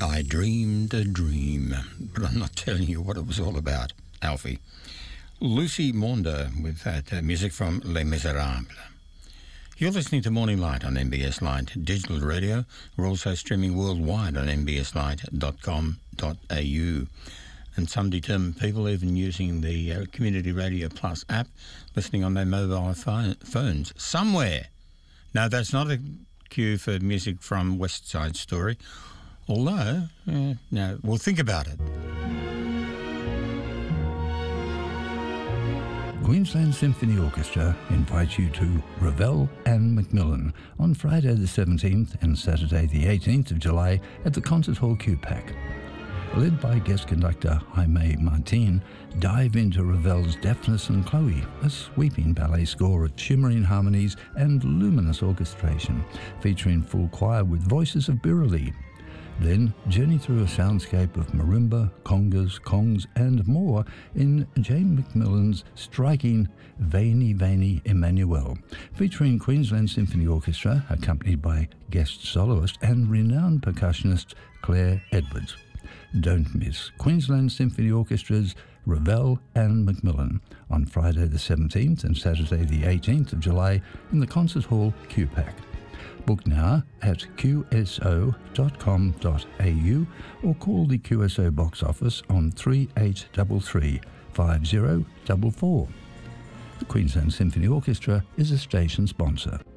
I dreamed a dream, but I'm not telling you what it was all about, Alfie. Lucy Maunder with that music from Les Miserables. You're listening to Morning Light on MBS Light Digital Radio. We're also streaming worldwide on mbslight.com.au. And some determined people even using the Community Radio Plus app, listening on their mobile phones somewhere. No, that's not a cue for music from West Side Story, although, no, we'll think about it. Queensland Symphony Orchestra invites you to Ravel and Macmillan on Friday the 17th and Saturday the 18th of July at the Concert Hall QPAC. Led by guest conductor Jaime Martin, dive into Ravel's Daphnis and Chloe, a sweeping ballet score of shimmering harmonies and luminous orchestration, featuring full choir with voices of Birali. Then journey through a soundscape of marimba, congas, kongs and more in Jane Macmillan's striking Veni Veni Emmanuel, featuring Queensland Symphony Orchestra, accompanied by guest soloist and renowned percussionist Claire Edwards. Don't miss Queensland Symphony Orchestra's Ravel and Macmillan on Friday the 17th and Saturday the 18th of July in the Concert Hall QPAC. Book now at qso.com.au or call the QSO box office on 3833 5044. The Queensland Symphony Orchestra is a station sponsor.